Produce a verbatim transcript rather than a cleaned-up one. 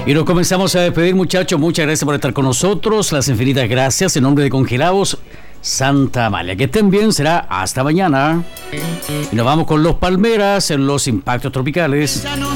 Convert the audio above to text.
Y nos comenzamos a despedir, muchachos. Muchas gracias por estar con nosotros. Las infinitas gracias en nombre de Congelados Santa Amalia. Que estén bien, será hasta mañana. Y nos vamos con los Palmeras en los Impactos Tropicales.